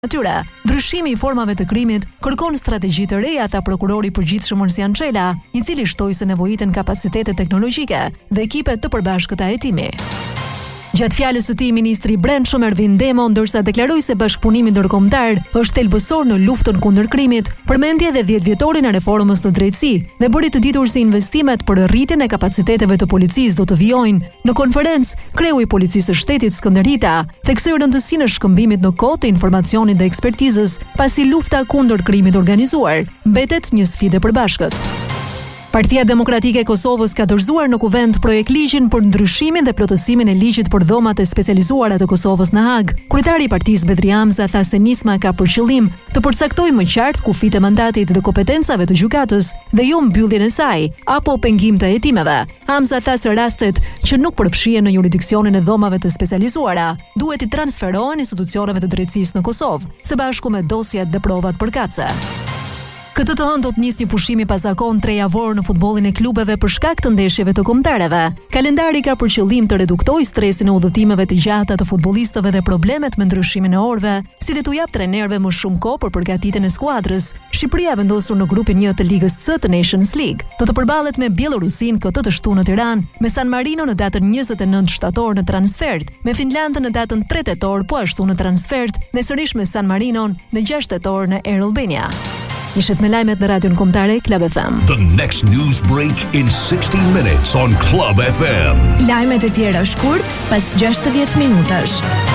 atyre. Ndryshimi i formave të krimit kërkon strategji të reja, tha prokurori i përgjithshëm Ursian Çela, i cili shtoi se nevojiten kapacitete teknologjike dhe ekipe të përbashkëta hetimi. Gjatë fjalës së tij, ministri i Brendshëm Ervin Demo, ndërsa deklaroi se bashkëpunimi ndërkombëtar është thelbësor në luftën kundër krimit, përmendi edhe 10 vjetorin e reformës në drejtësi dhe bëri të ditur se investimet për rritjen e kapaciteteve të policisë do të vijojnë. Në konferencë, kreu i Policisë së Shtetit Skënder Hita theksoi rëndësinë e shkëmbimit në kohë të informacionit dhe ekspertizës, pasi lufta kundër krimit organizuar mbetet një sfidë e përbashkët. Partia Demokratike e Kosovës ka dorëzuar në kuvent projekt ligjin për ndryshimin dhe plotësimin e ligjit për dhomat e specializuara të Kosovës në Hag. Kryetari i partisë Bedri Hamza tha se nisma ka për qëllim të përcaktojë më qartë kufit e mandatit dhe kompetencave të gjykatës dhe jo mbylljen e saj apo pengim të hetimeve. Hamza tha se rastet që nuk përfshihen në jurisdiksionin e dhomave të specializuara duhet i transferohen institucioneve të drejtësisë në Kosovë, së bashku me dosjet dhe provat përkatëse. Këtë të hënë do të nisë një pushim i pazakon 3 javor në futbollin e klubeve për shkak të ndeshjeve të kombëtareve. Kalendari ka për qëllim të reduktojë stresin e udhëtimeve të gjata të futbollistëve dhe problemet me ndryshimin e orëve, si dhe t'u jap trajnerëve më shumë kohë për përgatitjen e skuadrës. Shqipëria vendosur në grupin 1 të Ligës C të Nations League do të përballet me Bielorusin këtë të shtunë në Tiranë, me San Marino në datën 29 shtator në transfert, me Finlandën në datën 3 tetor po ashtu në transfert, dhe sërish me San Marinon në 6 tetor në Air Albania. Ishit me lajmet në radion kombëtare Club FM. The next news break in 60 minutes on Club FM. Lajmet e tjera shkurt pas 60 minutash.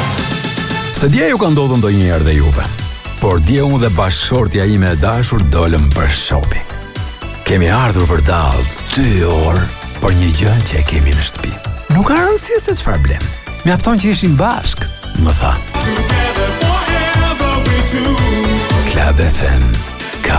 Se dje ju ka ndodhur ndonjëherë dhe juve, por dje unë dhe bashkëshortja ime e dashur dolëm për shopping. Kemi ardhur vërdall 2 orë për një gjë që e kemi në shtëpi. Nuk ka rëndësi se çfarë blem. Mjafton që ishim bashkë, më tha. Club FM.